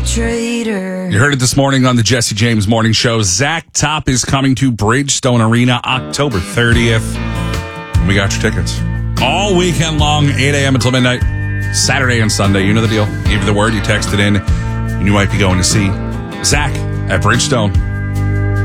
traitor. You heard it this morning on the Jesse James Morning Show. Zach Top is coming to Bridgestone Arena October 30th. And we got your tickets. All weekend long, 8 a.m. until midnight, Saturday and Sunday. You know the deal. Give you the word, you text it in, and you might be going to see Zach at Bridgestone.